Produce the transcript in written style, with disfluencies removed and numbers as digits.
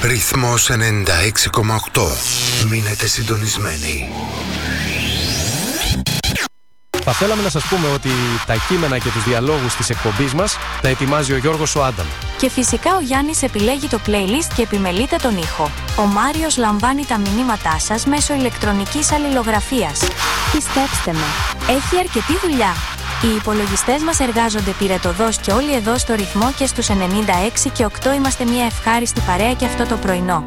Ρυθμός 96,8. Μείνετε συντονισμένοι. Θα θέλαμε να σας πούμε ότι τα κείμενα και τους διαλόγους της εκπομπής μας τα ετοιμάζει ο Γιώργος ο Άνταμ. Και φυσικά ο Γιάννης επιλέγει το playlist και επιμελείται τον ήχο. Ο Μάριος λαμβάνει τα μηνύματά σας μέσω ηλεκτρονικής αλληλογραφίας. Πιστέψτε με, έχει αρκετή δουλειά. Οι υπολογιστές μας εργάζονται πυρετωδώς και όλοι εδώ στο ρυθμό και στους 96 και 8 είμαστε μια ευχάριστη παρέα και αυτό το πρωινό.